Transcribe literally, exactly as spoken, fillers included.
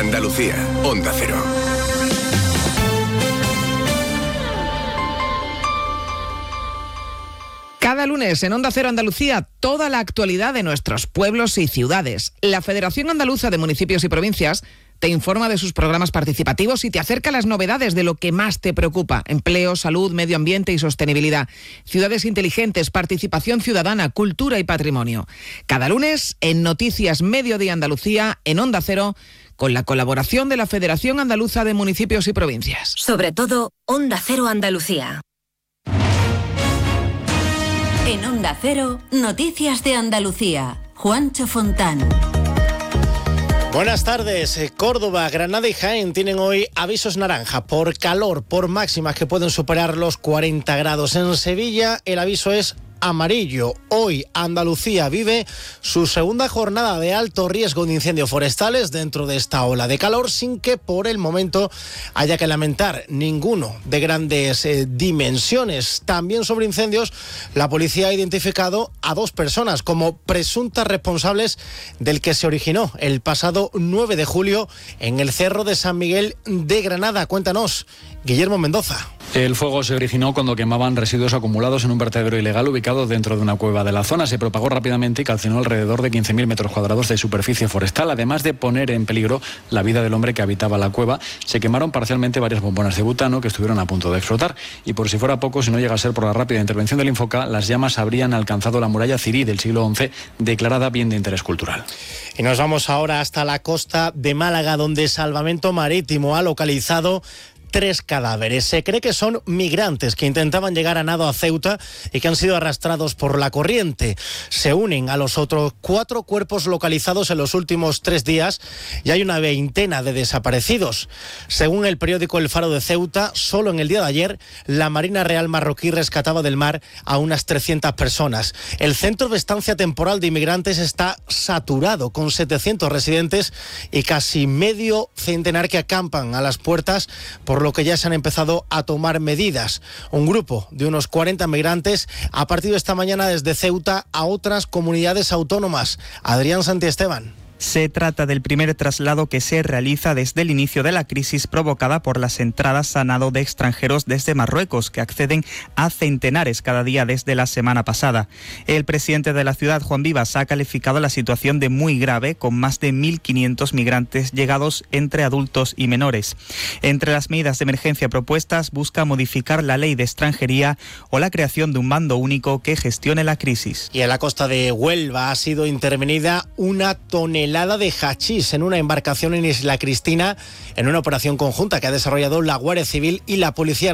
Andalucía, Onda Cero. Cada lunes en Onda Cero Andalucía, toda la actualidad de nuestros pueblos y ciudades. La Federación Andaluza de Municipios y Provincias te informa de sus programas participativos y te acerca las novedades de lo que más te preocupa: empleo, salud, medio ambiente y sostenibilidad, ciudades inteligentes, participación ciudadana, cultura y patrimonio. Cada lunes en Noticias Mediodía Andalucía, en Onda Cero, con la colaboración de la Federación Andaluza de Municipios y Provincias. Sobre todo, Onda Cero Andalucía. En Onda Cero, Noticias de Andalucía. Juancho Fontán. Buenas tardes. Córdoba, Granada y Jaén tienen hoy avisos naranja por calor, por máximas que pueden superar los cuarenta grados. En Sevilla el aviso es amarillo. Hoy Andalucía vive su segunda jornada de alto riesgo de incendios forestales dentro de esta ola de calor, sin que por el momento haya que lamentar ninguno de grandes eh, dimensiones. También sobre incendios, la policía ha identificado a dos personas como presuntas responsables del que se originó el pasado nueve de julio en el Cerro de San Miguel de Granada. Cuéntanos, Guillermo Mendoza. El fuego se originó cuando quemaban residuos acumulados en un vertedero ilegal ubicado dentro de una cueva de la zona. Se propagó rápidamente y calcinó alrededor de quince mil metros cuadrados de superficie forestal. Además de poner en peligro la vida del hombre que habitaba la cueva, se quemaron parcialmente varias bombonas de butano que estuvieron a punto de explotar. Y por si fuera poco, si no llega a ser por la rápida intervención del Infoca, las llamas habrían alcanzado la muralla cirí del siglo once, declarada bien de interés cultural. Y nos vamos ahora hasta la costa de Málaga, donde Salvamento Marítimo ha localizado tres cadáveres. Se cree que son migrantes que intentaban llegar a nado a Ceuta y que han sido arrastrados por la corriente. Se unen a los otros cuatro cuerpos localizados en los últimos tres días y hay una veintena de desaparecidos. Según el periódico El Faro de Ceuta, solo en el día de ayer la Marina Real marroquí rescataba del mar a unas trescientas personas. El centro de estancia temporal de inmigrantes está saturado con setecientos residentes y casi medio centenar que acampan a las puertas, por lo que ya se han empezado a tomar medidas. Un grupo de unos cuarenta migrantes ha partido esta mañana desde Ceuta a otras comunidades autónomas. Adrián Santiesteban. Se trata del primer traslado que se realiza desde el inicio de la crisis provocada por las entradas a nado de extranjeros desde Marruecos, que acceden a centenares cada día desde la semana pasada. El presidente de la ciudad, Juan Vivas, ha calificado la situación de muy grave, con más de mil quinientos migrantes llegados entre adultos y menores. Entre las medidas de emergencia propuestas, busca modificar la ley de extranjería o la creación de un mando único que gestione la crisis. Y en la costa de Huelva ha sido intervenida una tonelada de hachís en una embarcación en Isla Cristina en una operación conjunta que ha desarrollado la Guardia Civil y la Policía